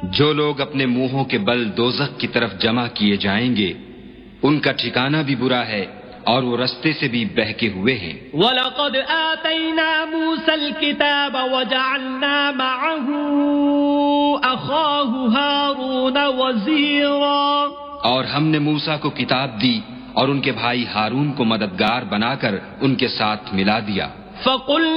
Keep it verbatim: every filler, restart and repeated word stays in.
जो लोग अपने मुंहों के बल दोज़ख की तरफ जमा किए जाएंगे उनका ठिकाना भी बुरा है और वो रास्ते से भी बहके हुए हैं। वलक़द आतैना मूसल किताब वजअलना मअहू अख़ाहु हारून वज़ीरा, और हमने मूसा को किताब दी और उनके भाई हारून को मददगार बनाकर उनके साथ मिला दिया। फ़क़ुल